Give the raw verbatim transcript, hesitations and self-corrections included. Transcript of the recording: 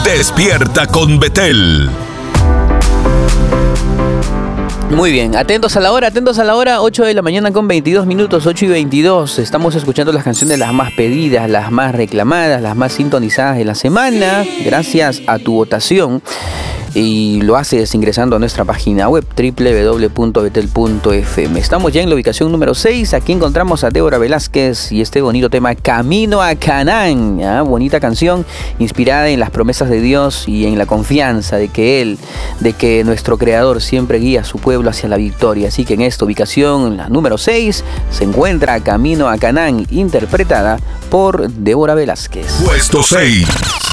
Despierta con Betel. Muy bien, atentos a la hora, atentos a la hora, ocho de la mañana con veintidós minutos, ocho y veintidós. Estamos escuchando las canciones las más pedidas, las más reclamadas, las más sintonizadas de la semana, gracias a tu votación. Y lo haces ingresando a nuestra página web doble u doble u doble u punto betel punto efe eme. Estamos ya en la ubicación número seis. Aquí encontramos a Débora Velázquez y este bonito tema Camino a Canaán. ¿eh? Bonita canción inspirada en las promesas de Dios y en la confianza de que Él, de que nuestro Creador siempre guía a su pueblo hacia la victoria. Así que en esta ubicación, la número seis, se encuentra Camino a Canaán, interpretada por Débora Velázquez. Puesto seis.